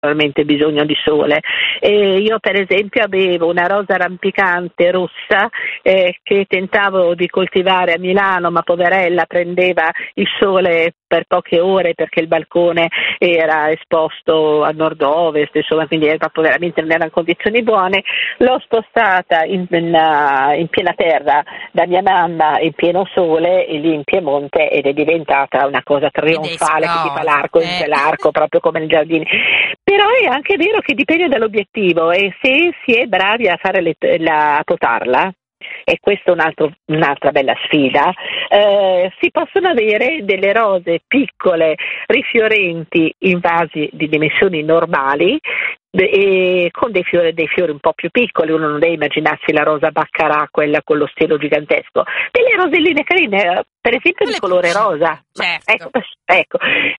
particolarmente bisogno di sole. Io per esempio avevo una rosa rampicante rossa che tentavo di coltivare a Milano, ma poverella prendeva il sole per poche ore perché il balcone era esposto a nord-ovest, insomma, quindi proprio veramente non era in condizioni buone. L'ho spostata in piena terra da mia mamma in pieno sole e lì in Piemonte, ed è diventata una cosa trionfale che ti fa l'arco proprio come nei giardini. Però è anche vero che dipende dall'obiettivo, e se si è bravi a fare a potarla, e questa è un'altra bella sfida, si possono avere delle rose piccole, rifiorenti in vasi di dimensioni normali, e con dei fiori un po' più piccoli. Uno non deve immaginarsi la rosa baccarà, quella con lo stelo gigantesco, delle roselline carine, per esempio di colore rosa. Certo. Ecco.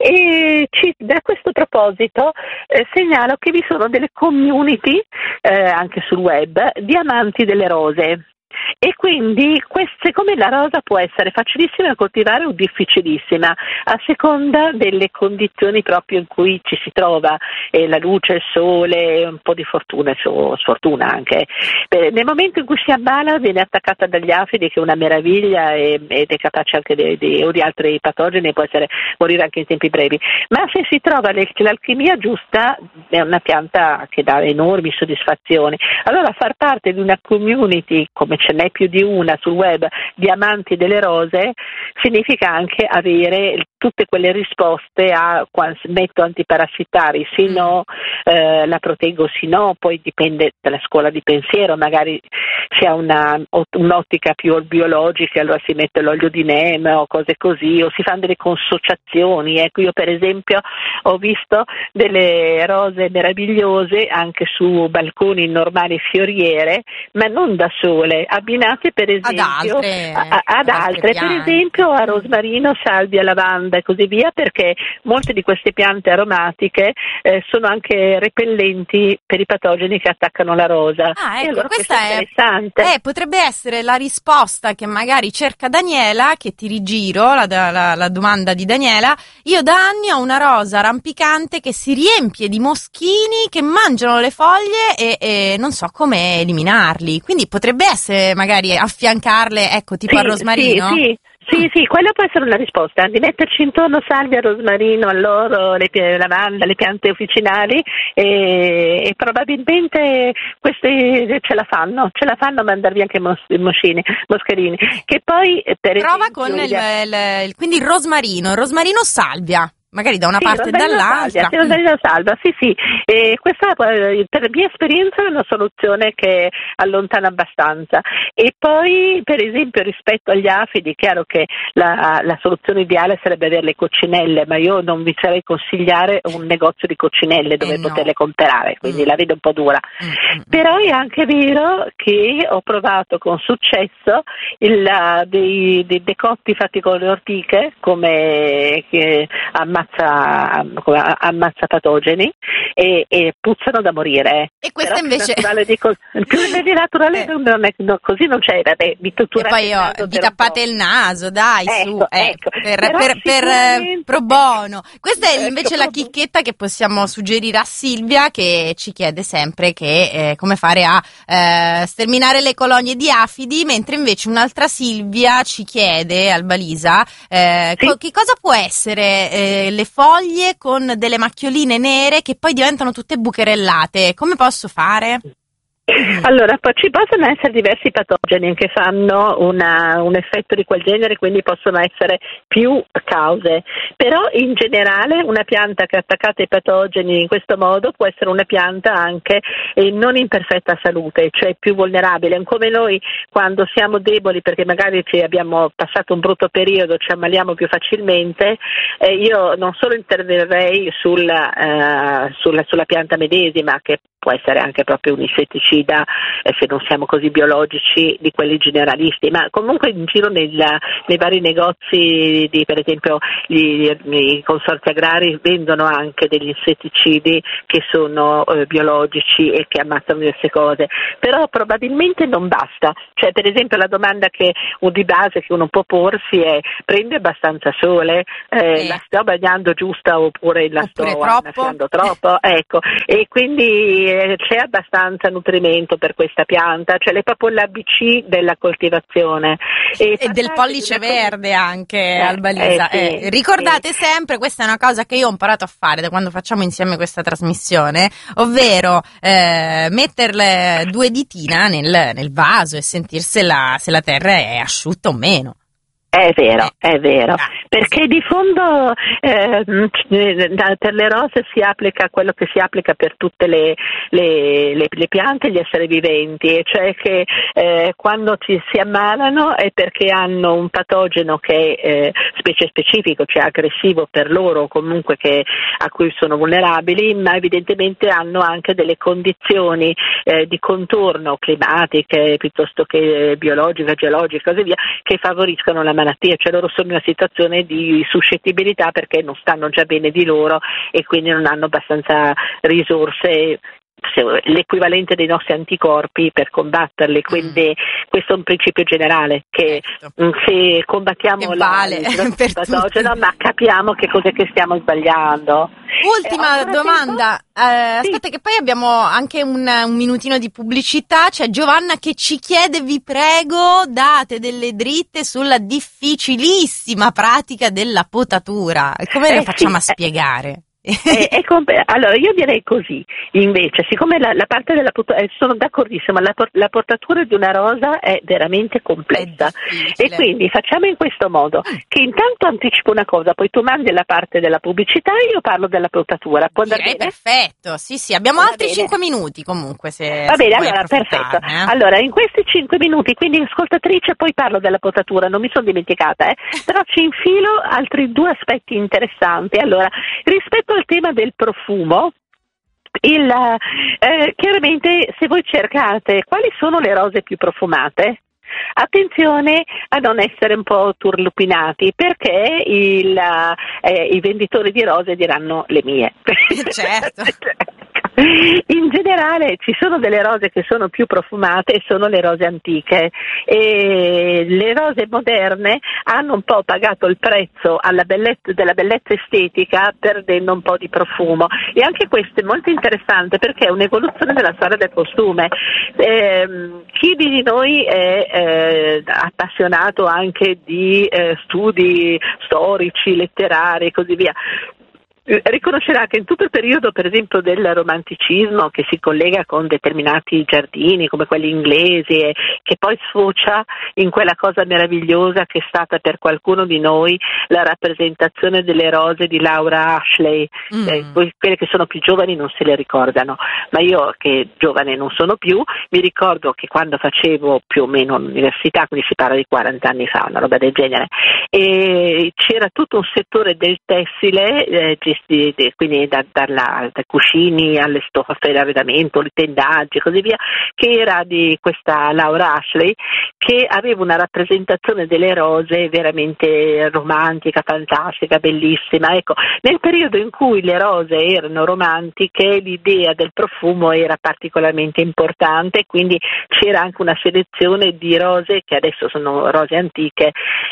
E da questo proposito segnalo che vi sono delle community anche sul web di amanti delle rose. E quindi siccome la rosa può essere facilissima da coltivare o difficilissima a seconda delle condizioni proprio in cui ci si trova, la luce, il sole, un po' di fortuna o sfortuna anche. Nel momento in cui si ammala viene attaccata dagli afidi, che è una meraviglia, ed è capace anche o di altri patogeni, può morire anche in tempi brevi, ma se si trova l'alchimia giusta è una pianta che dà enormi soddisfazioni. Allora far parte di una community, come ce n'è più di una sul web, di amanti delle rose, significa anche avere tutte quelle risposte a metto antiparassitari, sì no, la proteggo sì no, poi dipende dalla scuola di pensiero, magari si ha un'ottica più biologica, allora si mette l'olio di neem o cose così, o si fanno delle consociazioni. Ecco, io per esempio ho visto delle rose meravigliose anche su balconi normali fioriere, ma non da sole, abbinate per esempio ad altre, per esempio a rosmarino, salvia, lavanda e così via, perché molte di queste piante aromatiche sono anche repellenti per i patogeni che attaccano la rosa. Ecco, e allora questa è interessante. Potrebbe essere la risposta che magari cerca Daniela, che ti rigiro la domanda di Daniela. Io da anni ho una rosa rampicante che si riempie di moschini che mangiano le foglie e non so come eliminarli, quindi potrebbe essere magari affiancarle, ecco, tipo al rosmarino? Sì, quella può essere una risposta, di metterci intorno salvia, rosmarino, alloro, lavanda, le piante officinali, e probabilmente queste ce la fanno a mandar via anche moscherini, che poi per prova esempio, con quindi il rosmarino salvia. Magari da una parte e dall'altra. Salva, sì. E questa per mia esperienza è una soluzione che allontana abbastanza. E poi, per esempio, rispetto agli afidi, chiaro che la soluzione ideale sarebbe avere le coccinelle, ma io non vi sarei consigliare un negozio di coccinelle dove poterle comprare, quindi la vedo un po' dura. Però è anche vero che ho provato con successo dei decotti fatti con le ortiche, come ammazza patogeni e puzzano da morire. E questa però invece più naturale così non c'è, vabbè, e poi vi tappate il naso, dai, ecco. per pro bono. Questa è invece la chicchetta che possiamo suggerire a Silvia, che ci chiede sempre come fare a sterminare le colonie di afidi, mentre invece un'altra Silvia ci chiede, Albalisa, che cosa può essere le foglie con delle macchioline nere che poi diventano tutte bucherellate. Come posso fare? Allora, ci possono essere diversi patogeni che fanno un effetto di quel genere, quindi possono essere più cause, però in generale una pianta che è attaccata ai patogeni in questo modo può essere una pianta anche non in perfetta salute, cioè più vulnerabile, come noi quando siamo deboli perché magari abbiamo passato un brutto periodo, ci ammaliamo più facilmente. Io non solo interverrei sulla pianta medesima, che può essere anche proprio un insetticida, se non siamo così biologici, di quelli generalisti, ma comunque in giro nei vari negozi per esempio i consorzi agrari vendono anche degli insetticidi che sono biologici e che ammazzano diverse cose, però probabilmente non basta. Cioè, per esempio, la domanda di base che uno può porsi è: prende abbastanza sole? La sto bagnando giusta oppure la sto annaffiando troppo? Ecco, e quindi c'è abbastanza nutrimento per questa pianta, cioè è proprio l'ABC della coltivazione. E del pollice verde anche, Albalisa. Sì, ricordate sempre, questa è una cosa che io ho imparato a fare da quando facciamo insieme questa trasmissione, ovvero metterle 2 ditine nel vaso e sentir se la terra è asciutta o meno. È vero, perché di fondo per le rose si applica quello che si applica per tutte le piante e gli esseri viventi, e cioè che quando si ammalano è perché hanno un patogeno che è specie specifico, cioè aggressivo per loro, comunque a cui sono vulnerabili, ma evidentemente hanno anche delle condizioni di contorno climatiche piuttosto che biologiche, geologiche e così via, che favoriscono la malattia, cioè loro sono in una situazione di suscettibilità perché non stanno già bene di loro e quindi non hanno abbastanza risorse, l'equivalente dei nostri anticorpi per combatterli, quindi questo è un principio generale che se combattiamo il patogeno, ma capiamo che cos'è che stiamo sbagliando. Ultima domanda, aspetta che poi abbiamo anche un minutino di pubblicità. C'è Giovanna che ci chiede: vi prego, date delle dritte sulla difficilissima pratica della potatura. Come lo facciamo a spiegare? Allora io direi così, invece, siccome la parte della sono d'accordissimo, la potatura di una rosa è veramente complessa e quindi facciamo in questo modo, che intanto anticipo una cosa, poi tu mandi la parte della pubblicità e io parlo della potatura. Può andare bene? Perfetto, sì, abbiamo altri 5 minuti comunque, se va bene, se allora perfetto. Allora in questi 5 minuti, quindi ascoltatrice, poi parlo della potatura, non mi sono dimenticata, però ci infilo altri 2 aspetti interessanti. Allora, rispetto al tema del profumo, chiaramente se voi cercate quali sono le rose più profumate, attenzione a non essere un po' turlupinati, perché i venditori di rose diranno le mie. Certo. In generale ci sono delle rose che sono più profumate e sono le rose antiche, e le rose moderne hanno un po' pagato il prezzo della bellezza estetica, perdendo un po' di profumo, e anche questo è molto interessante perché è un'evoluzione della storia del costume. Chi di noi è appassionato anche di studi storici, letterari e così via, riconoscerà che in tutto il periodo, per esempio, del romanticismo, che si collega con determinati giardini come quelli inglesi, che poi sfocia in quella cosa meravigliosa che è stata per qualcuno di noi la rappresentazione delle rose di Laura Ashley. Quelle che sono più giovani non se le ricordano, ma io, che giovane non sono più, mi ricordo che quando facevo più o meno l'università, quindi si parla di 40 anni fa, una roba del genere, e c'era tutto un settore del tessile, quindi dai cuscini alle stoffe d'arredamento, le tendaggi e così via, che era di questa Laura Ashley, che aveva una rappresentazione delle rose veramente romantica, fantastica, bellissima. Ecco, nel periodo in cui le rose erano romantiche, l'idea del profumo era particolarmente importante, quindi c'era anche una selezione di rose che adesso sono rose antiche,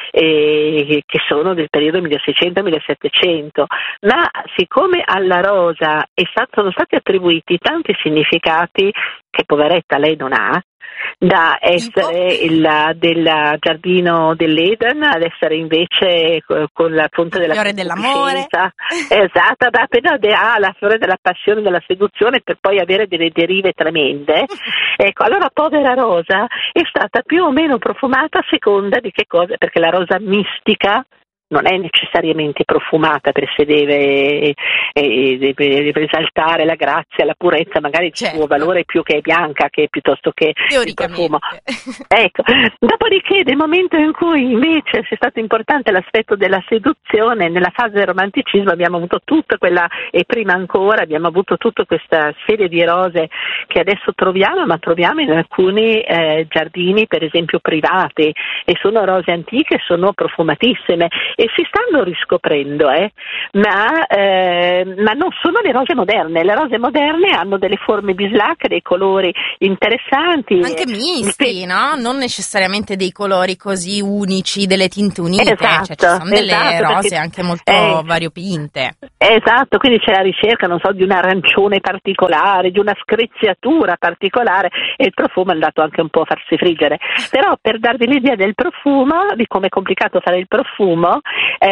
che sono del periodo 1600-1700, ma siccome alla rosa sono stati attribuiti tanti significati che poveretta lei non ha, da essere del giardino dell'Eden ad essere invece con la fonte della fiore dell'amore, esatto, la fiore della passione, della seduzione, per poi avere delle derive tremende. Ecco, allora povera rosa è stata più o meno profumata a seconda di che cosa, perché la rosa mistica non è necessariamente profumata per se deve esaltare la grazia, la purezza, magari il suo valore più che è bianca che piuttosto che il profumo. Ecco. Dopodiché, nel momento in cui invece è stato importante l'aspetto della seduzione, nella fase del romanticismo abbiamo avuto tutta quella, e prima ancora abbiamo avuto tutta questa serie di rose che adesso troviamo, ma troviamo in alcuni giardini, per esempio privati, e sono rose antiche, sono profumatissime e si stanno riscoprendo, ma non sono le rose moderne. Le rose moderne hanno delle forme bislacche, dei colori interessanti, anche misti, no? Non necessariamente dei colori così unici, delle tinte unite, esatto, cioè ci sono delle rose perché, anche molto variopinte. Esatto, quindi c'è la ricerca, non so, di un arancione particolare, di una screziatura particolare, e il profumo è andato anche un po' a farsi friggere. Però per darvi l'idea del profumo, di come è complicato fare il profumo,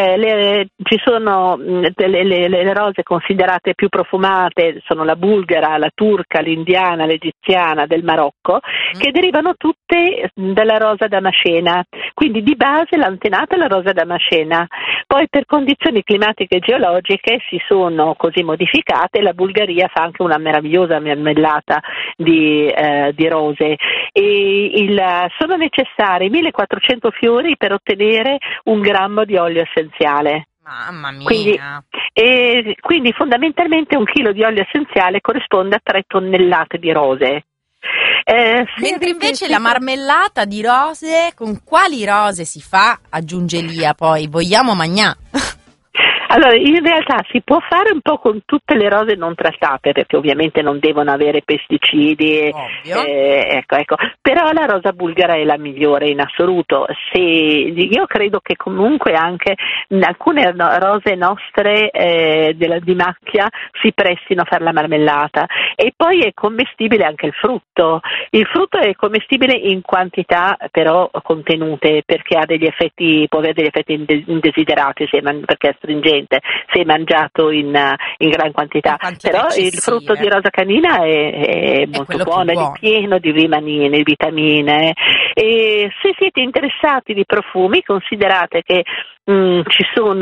ci sono le rose considerate più profumate, sono la bulgara, la turca, l'indiana, l'egiziana, del Marocco, che derivano tutte dalla rosa damascena, quindi di base l'antenata è la rosa damascena. Poi per condizioni climatiche e geologiche si sono così modificate, la Bulgaria fa anche una meravigliosa marmellata di rose, e sono necessari 1400 fiori per ottenere 1 grammo di olio essenziale. Mamma mia! Quindi fondamentalmente 1 chilo di olio essenziale corrisponde a 3 tonnellate di rose. Mentre invece la marmellata di rose, con quali rose si fa? Aggiunge Lia, poi vogliamo magnà. Allora, in realtà si può fare un po' con tutte le rose non trattate, perché ovviamente non devono avere pesticidi, ecco. Però la rosa bulgara è la migliore in assoluto. Io credo che comunque anche alcune rose nostre di macchia si prestino a fare la marmellata. E poi è commestibile anche il frutto. Il frutto è commestibile in quantità però contenute, perché può avere degli effetti indesiderati perché è stringente se mangiato in gran quantità. Però il frutto di rosa canina è molto buono, è pieno di vitamine. E se siete interessati di profumi, considerate che ci sono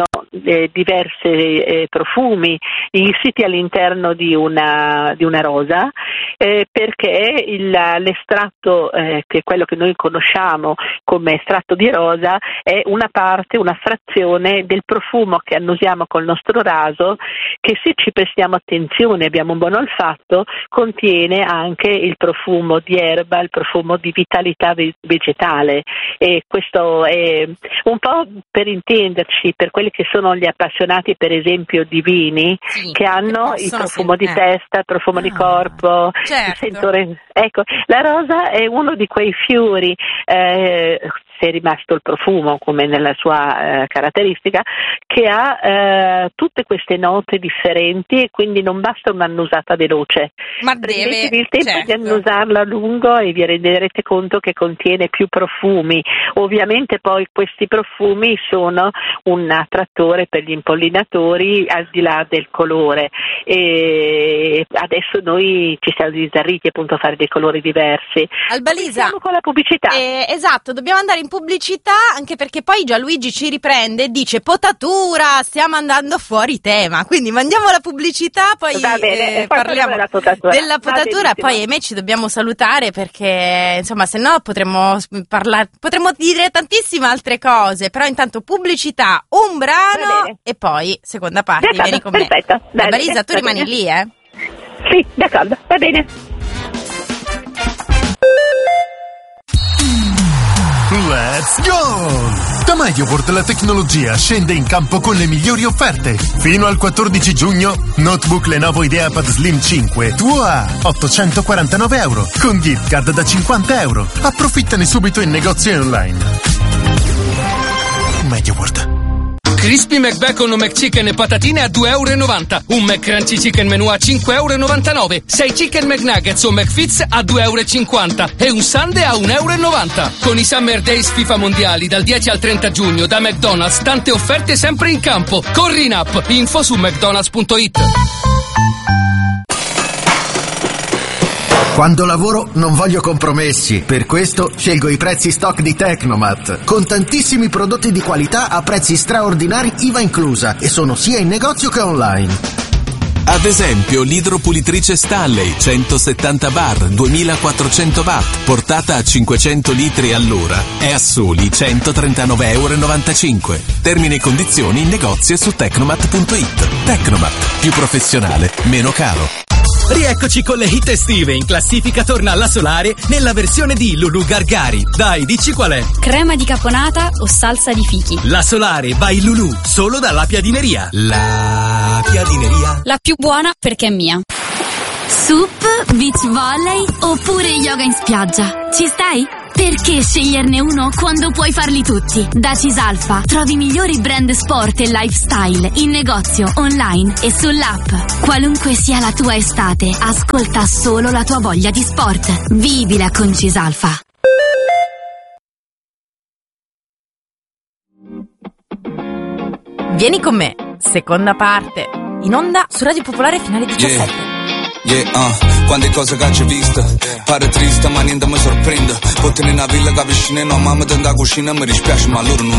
diversi profumi insiti all'interno di una rosa, perché l'estratto, che è quello che noi conosciamo come estratto di rosa, è una frazione del profumo che annusiamo col nostro naso, che se ci prestiamo attenzione e abbiamo un buon olfatto contiene anche il profumo di erba, il profumo di vitalità vegetale. E questo è un po' per intenderci, per quelli che sono gli appassionati per esempio di vini, che hanno il profumo di testa, il profumo di corpo, il sentore. Ecco, la rosa è uno di quei fiori, se è rimasto il profumo come nella sua caratteristica, che ha tutte queste note differenti, e quindi non basta un'annusata veloce, ma prendetevi il tempo di annusarla a lungo e vi renderete conto che contiene più profumi. Ovviamente poi questi profumi sono un attrattore per gli impollinatori, al di là del colore, e adesso noi ci siamo bizzarriti appunto a fare dei colori diversi. Albalisa, con la pubblicità. Esatto, dobbiamo andare in pubblicità, anche perché poi Gianluigi ci riprende e dice potatura, stiamo andando fuori tema, quindi mandiamo la pubblicità, poi parliamo della potatura, poi ahimè ci dobbiamo salutare, perché insomma se no potremmo dire tantissime altre cose, però intanto pubblicità, un brano e poi seconda parte. Vieni con me. Perfetto. Albalisa, tu rimani lì, Sì, d'accordo, va bene. Let's go! Da MediaWorld la tecnologia scende in campo con le migliori offerte. Fino al 14 giugno, notebook Lenovo IdeaPad Slim 5 tuo a €849 con gift card da €50. Approfittane subito in negozio e online. MediaWorld. Crispy McBacon o McChicken e patatine a €2,90. Un McCrunchy Chicken Menù a €5,99. 6 Chicken McNuggets o McFits a €2,50. E un sundae a €1,90. Con i Summer Days FIFA Mondiali dal 10 al 30 giugno da McDonald's, tante offerte sempre in campo. Corri in app, info su mcdonalds.it. Quando lavoro non voglio compromessi, per questo scelgo i prezzi stock di Tecnomat, con tantissimi prodotti di qualità a prezzi straordinari IVA inclusa, e sono sia in negozio che online. Ad esempio, l'idropulitrice Stanley 170 bar 2400 watt, portata a 500 litri all'ora, è a soli €139,95. Termini e condizioni in negozio e su tecnomat.it. Tecnomat, più professionale, meno caro. Rieccoci con le hit estive. In classifica torna alla Solare nella versione di Lulu Gargari. Dai, dici qual è? Crema di caponata o salsa di fichi? La Solare by Lulu, solo dalla Piadineria. La Piadineria. La più buona perché è mia. Sup, beach volley oppure yoga in spiaggia? Ci stai? Perché sceglierne uno quando puoi farli tutti? Da Cisalfa trovi i migliori brand sport e lifestyle in negozio, online e sull'app. Qualunque sia la tua estate, ascolta solo la tua voglia di sport. Vivila con Cisalfa. Vieni con me, seconda parte, in onda su Radio Popolare finale 17. Quante cose che ci visto, pare triste ma niente mi sorprende. Potete nella villa che vicino no, mamma tende a cucina, mi dispiace ma loro non